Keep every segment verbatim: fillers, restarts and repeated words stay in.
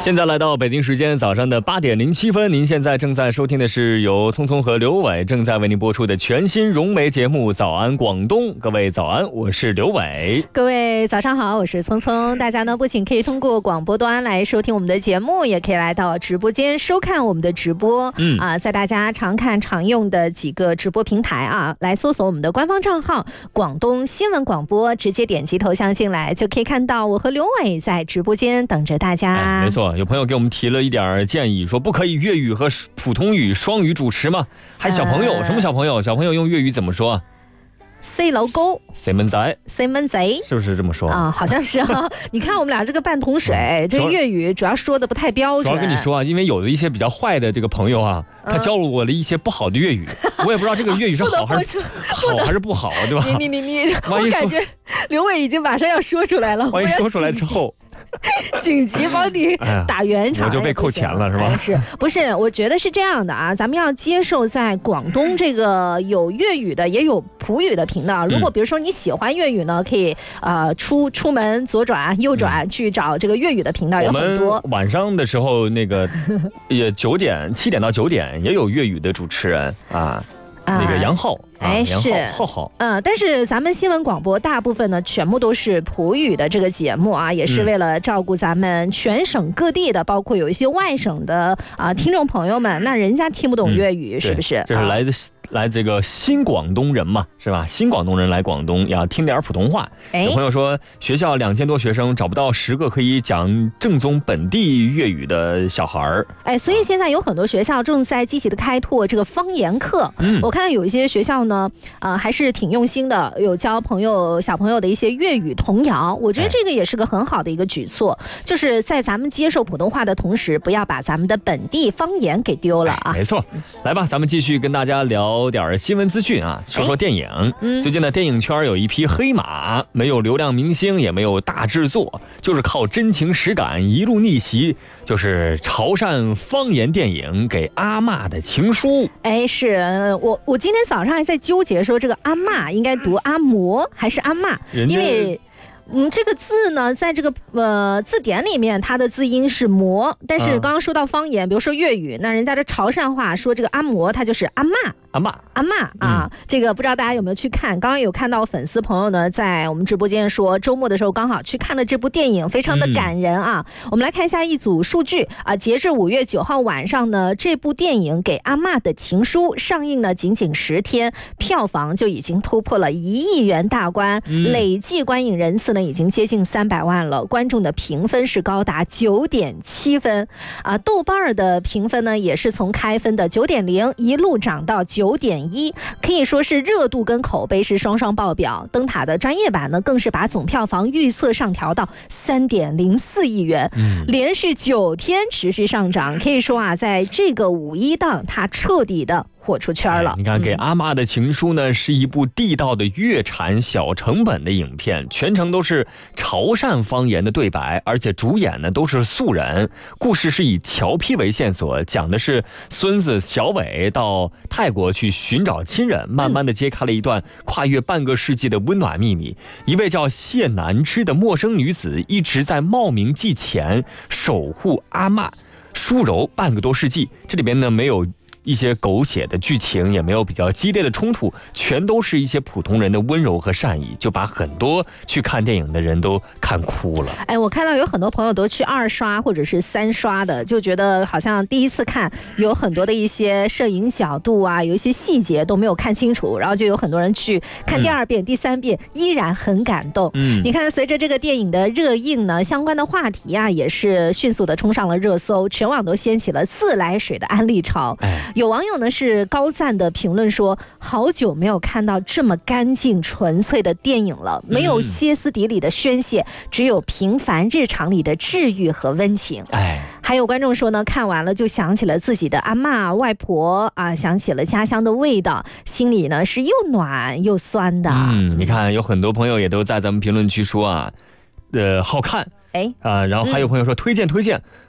现在来到北京时间早上的八点零七分，您现在正在收听的是由聪聪和刘伟正在为您播出的全新融媒节目《早安广东》。各位早安，我是刘伟。 各位早上好，我是聪聪。大家呢不仅可以通过广播端来收听我们的节目，也可以来到直播间收看我们的直播。嗯啊，在大家常看常用的几个直播平台啊，来搜索我们的官方账号广东新闻广播，直接点击头像进来，就可以看到我和刘伟在直播间等着大家。 哎，没错，有朋友给我们提了一点建议，说不可以粤语和普通语双语主持吗？还小朋友、呃、什么小朋友？小朋友用粤语怎么说？ 細佬哥， 細蚊仔， 細蚊仔， 是不是这么说啊？好像是啊。你看我们俩这个半桶水，嗯、这粤语主要说的不太标准。 主要跟你说啊，因为有的一些比较坏的这个朋友啊，他教了我了一些不好的粤语，嗯、我也不知道这个粤语是好还是好还是不好，对吧？ 你你你你，我感觉刘伟已经马上要说出来了。 万一说出来之后。 紧急帮你打圆场、哎、 我就被扣钱了是吧、 哎、是不是我觉得是这样的啊，咱们要接受在广东这个有粤语的也有普语的频道，如果比如说你喜欢粤语呢，可以呃出出门左转右转、嗯、去找这个粤语的频道，有很多。 我们晚上的时候那个也九点七点到九点也有粤语的主持人啊，那个杨浩。 哎，是， 浩浩， 嗯，但是咱们新闻广播大部分呢，全部都是普语的这个节目啊，也是为了照顾咱们全省各地的，嗯、包括有一些外省的啊听众朋友们，那人家听不懂粤语，嗯、是不是？ 这是来自、啊、来这个新广东人嘛，是吧？新广东人来广东要听点普通话。哎，有朋友说学校两千多学生找不到十个可以讲正宗本地粤语的小孩儿。 哎，所以现在有很多学校正在积极的开拓这个方言课。嗯，我看到有一些学校呢，呃，还是挺用心的，有教朋友小朋友的一些粤语童谣，我觉得这个也是个很好的一个举措，哎、就是在咱们接受普通话的同时，不要把咱们的本地方言给丢了啊。 哎、没错，来吧，咱们继续跟大家聊点新闻资讯啊，说说电影。哎嗯、最近的电影圈有一匹黑马，没有流量明星，也没有大制作，就是靠真情实感一路逆袭，就是潮汕方言电影《给阿嬷的情书》。 哎，是我我今天早上还在纠结说这个阿嬷应该读阿嬷还是阿嬷，因为嗯，这个字呢，在这个呃字典里面，它的字音是嬷，但是刚刚说到方言，比如说粤语，那人家的潮汕话说这个阿嬷，它就是阿嬷。 阿嬷阿嬷啊、嗯，这个不知道大家有没有去看？刚刚有看到粉丝朋友呢，在我们直播间说，周末的时候刚好去看了这部电影，非常的感人啊。嗯、我们来看一下一组数据啊，截至五月九号晚上呢，这部电影《给阿嬷的情书》上映呢，仅仅十天，票房就已经突破了一亿元大关，嗯、累计观影人次呢已经接近三百万了，观众的评分是高达九点七分啊，豆瓣的评分呢也是从开分的九点零一路涨到九点一，可以说是热度跟口碑是双双爆表。灯塔的专业版呢，更是把总票房预测上调到三点零四亿元，嗯、连续九天持续上涨。可以说啊，在这个五一档，它彻底的火出圈了、 哎、你看《给阿嬷的情书》呢、嗯、是一部地道的粤产小成本的影片，全程都是潮汕方言的对白，而且主演呢都是素人。故事是以侨批为线索，讲的是孙子小伟到泰国去寻找亲人，慢慢的揭开了一段跨越半个世纪的温暖秘密。一位叫谢南枝的陌生女子一直在冒名寄钱守护阿嬷舒柔半个多世纪，这里边呢没有一些狗血的剧情，也没有比较激烈的冲突，全都是一些普通人的温柔和善意，就把很多去看电影的人都看哭了。 哎，我看到有很多朋友都去二刷或者是三刷的，就觉得好像第一次看有很多的一些摄影角度啊，有一些细节都没有看清楚，然后就有很多人去看第二遍、嗯、第三遍，依然很感动。嗯，你看，随着这个电影的热映呢，相关的话题啊也是迅速的冲上了热搜，全网都掀起了自来水的安利潮。哎，有网友呢是高赞的评论说，好久没有看到这么干净纯粹的电影了，没有歇斯底里的宣泄，只有平凡日常里的治愈和温情。哎，还有观众说呢，看完了就想起了自己的阿嬷外婆啊，想起了家乡的味道，心里呢是又暖又酸的。 嗯，你看有很多朋友也都在咱们评论区说啊，呃，好看。哎啊，然后还有朋友说、嗯、推荐推荐，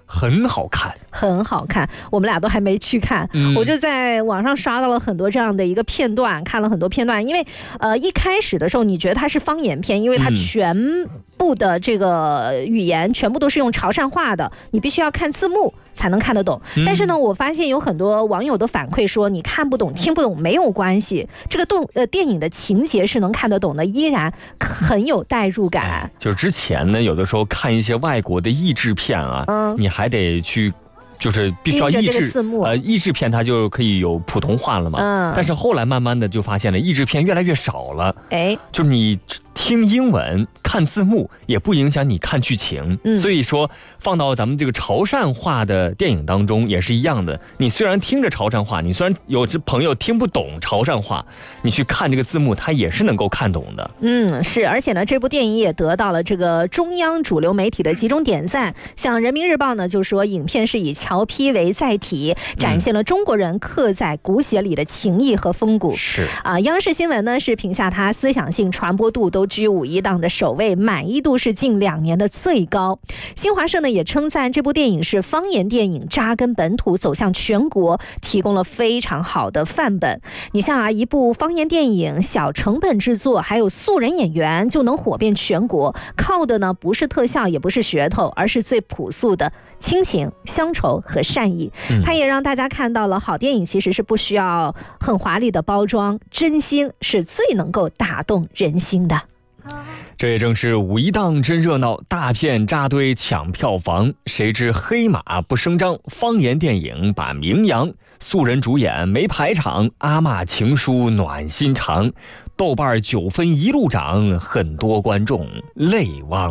很好看， 很好看。我们俩都还没去看，嗯、我就在网上刷到了很多这样的一个片段，看了很多片段。因为呃一开始的时候，你觉得它是方言片，因为它全部的这个语言全部都是用潮汕话的，你必须要看字幕才能看得懂。嗯、但是呢，我发现有很多网友的反馈说，你看不懂、听不懂没有关系，这个动呃电影的情节是能看得懂的，依然很有代入感。哎、 就是之前呢，有的时候看一些外国的译制片啊，嗯、你还得去。就是必须要译制，呃，译制片它就可以有普通话了嘛。嗯。但是后来慢慢的就发现了，译制片越来越少了。哎。就是你听英文看字幕也不影响你看剧情。嗯。所以说放到咱们这个潮汕话的电影当中也是一样的。你虽然听着潮汕话，你虽然有这朋友听不懂潮汕话，你去看这个字幕，他也是能够看懂的。 嗯，是。而且呢，这部电影也得到了这个中央主流媒体的集中点赞。像人民日报呢就说，影片是以侨批为载体，展现了中国人刻在骨血里的情谊和风骨。 是啊，央视新闻呢是评价它思想性、传播度都居五一档的首位，满意度是近两年的最高。新华社呢也称赞这部电影是方言电影扎根本土，走向全国，提供了非常好的范本。你像啊，一部方言电影小成本制作，还有素人演员就能火遍全国，靠的呢不是特效，也不是噱头，而是最朴素的亲情、乡愁和善意。它也让大家看到了好电影其实是不需要很华丽的包装，真心是最能够打动人心的。 这也正是五一档真热闹，大片扎堆抢票房，谁知黑马不声张，方言电影把名扬，素人主演没排场，阿嬷情书暖心肠，豆瓣九分一路涨，很多观众泪汪。